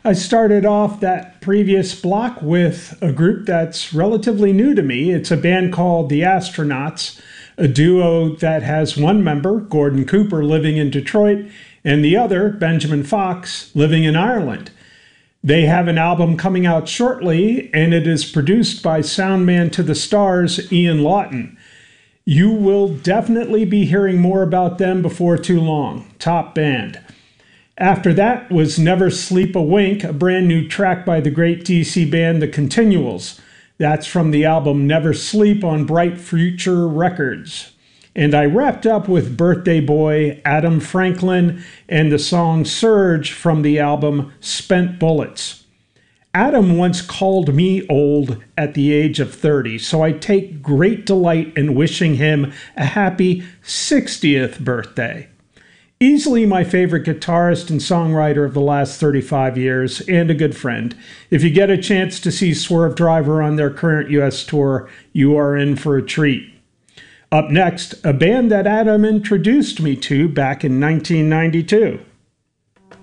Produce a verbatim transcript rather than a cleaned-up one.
I started off that previous block with a group that's relatively new to me. It's a band called The Astronauts, a duo that has one member, Gordon Cooper, living in Detroit, and the other, Benjamin Fox, living in Ireland. They have an album coming out shortly, and it is produced by Soundman to the Stars, Ian Lawton. You will definitely be hearing more about them before too long. Top band. After that was Never Sleep a Wink, a brand new track by the great D C band The Continuals. That's from the album Never Sleep on Bright Future Records. And I wrapped up with birthday boy Adam Franklin and the song Surge from the album Spent Bullets. Adam once called me old at the age of thirty, so I take great delight in wishing him a happy sixtieth birthday. Easily my favorite guitarist and songwriter of the last thirty-five years, and a good friend. If you get a chance to see Swerve Driver on their current U S tour, you are in for a treat. Up next, a band that Adam introduced me to back in nineteen ninety-two.